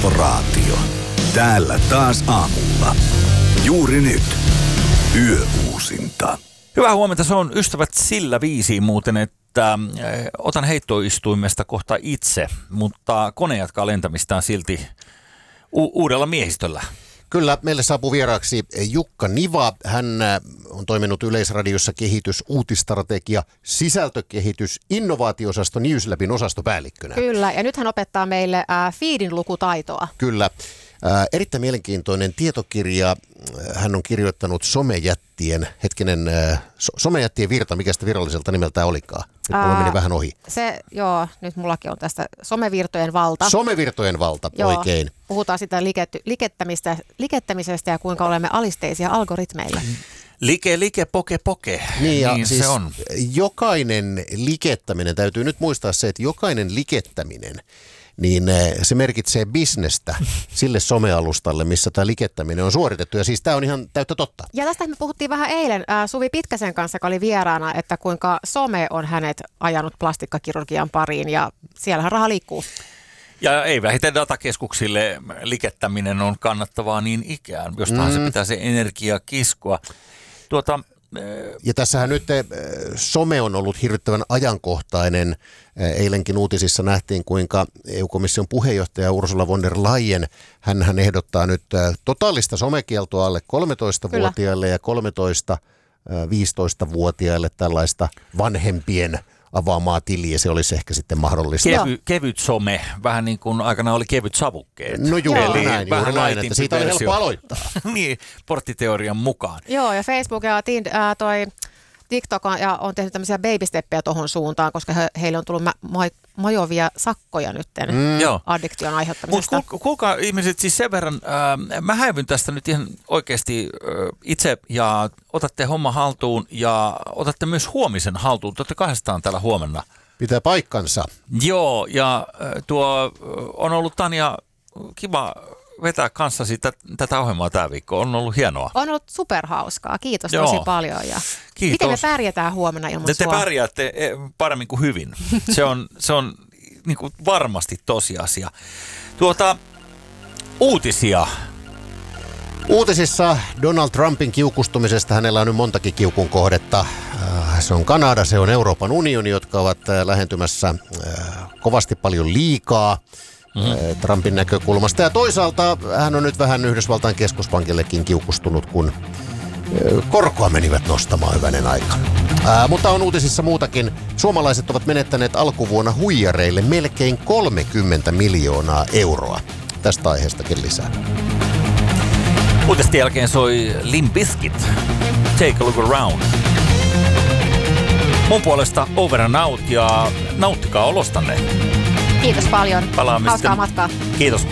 Arkistoraatio. Täällä taas aamulla. Juuri nyt. Yöuusinta. Hyvää huomenta, se on ystävät sillä viisiin muuten, että otan heittoistuimesta kohta itse, mutta kone jatkaa lentämistään silti uudella miehistöllä. Kyllä, meille saapuu vieraaksi Jukka Niva. Hän on toiminut Yleisradiossa kehitys, uutistrategia, sisältökehitys, innovaatio-osasto Newslabin osastopäällikkönä. Kyllä, ja nyt hän opettaa meille feedin lukutaitoa. Kyllä. Erittäin mielenkiintoinen tietokirja. Hän on kirjoittanut somejättien virta, mikä sitä viralliselta nimeltään olikaan. Nyt mulla meni vähän ohi. Nyt mullakin on tästä somevirtojen valta. Somevirtojen valta, joo, oikein. Puhutaan sitä likettämisestä ja kuinka olemme alisteisia algoritmeille. Like, poke. Niin siis se on. Jokainen likettäminen, täytyy nyt muistaa se, että jokainen likettäminen, niin se merkitsee bisnestä sille somealustalle, missä tämä likettäminen on suoritettu. Ja siis tämä on ihan täyttä totta. Ja tästä me puhuttiin vähän eilen Suvi Pitkäsen kanssa, joka oli vieraana, että kuinka some on hänet ajanut plastikkakirurgian pariin ja siellähän raha liikkuu. Ja ei vähiten datakeskuksille likettäminen on kannattavaa niin ikään, jostain se pitää se energia kiskoa. Ja tässähän nyt some on ollut hirvittävän ajankohtainen. Eilenkin uutisissa nähtiin, kuinka EU-komission puheenjohtaja Ursula von der Leyen, hän ehdottaa nyt totaalista somekieltoa alle 13-vuotiaille ja 13-15-vuotiaille tällaista vanhempien avaamaa tiliä, se olisi ehkä sitten mahdollista. Kevyt some, vähän niin kuin aikana oli kevyt savukkeet. No juuri näin, että siitä oli helppo aloittaa. Niin, porttiteorian mukaan. Joo, ja Facebook ja TikTok on tehnyt tämmöisiä babysteppejä tuohon suuntaan, koska heille on tullut majovia sakkoja nytten addiktion aiheuttamisesta. Mutta kuulkaa ihmiset, siis sen verran, mä häivyn tästä nyt ihan oikeasti itse ja otatte homma haltuun ja otatte myös huomisen haltuun. Te olette kahdestaan täällä huomenna. Pitää paikkansa. Joo, ja tuo on ollut Tanja kiva vetää kanssasi tätä ohjelmaa tämä viikko. On ollut hienoa. On ollut superhauskaa. Kiitos tosi paljon. Ja kiitos. Miten me pärjätään huomenna ilman sua? Te pärjäätte paremmin kuin hyvin. Se on niin kuin varmasti tosiasia. Uutisia. Uutisissa Donald Trumpin kiukustumisesta, hänellä on nyt montakin kiukun kohdetta. Se on Kanada, se on Euroopan unioni, jotka ovat lähentymässä kovasti paljon liikaa. Trumpin näkökulmasta. Ja toisaalta hän on nyt vähän Yhdysvaltain keskuspankillekin kiukustunut, kun korkoa menivät nostamaan hyvänen aika. Mutta on uutisissa muutakin. Suomalaiset ovat menettäneet alkuvuonna huijareille melkein 30 miljoonaa euroa. Tästä aiheestakin lisää. Uutisten jälkeen soi Limp Bizkit. Take a look around. Mun puolesta over and out ja nauttikaa olostanne. Kiitos paljon. Hauskaa matkaa. Kiitos.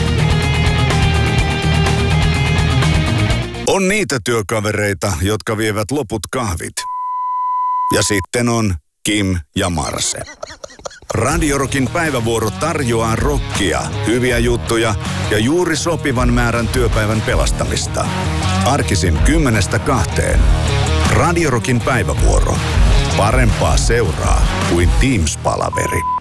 On niitä työkavereita, jotka vievät loput kahvit. Ja sitten on Kim ja Marse. Radio Rockin päivävuoro tarjoaa rockia, hyviä juttuja ja juuri sopivan määrän työpäivän pelastamista. Arkisin 10-2. Radio Rockin päivävuoro. Parempaa seuraa kuin Teams-palaveri.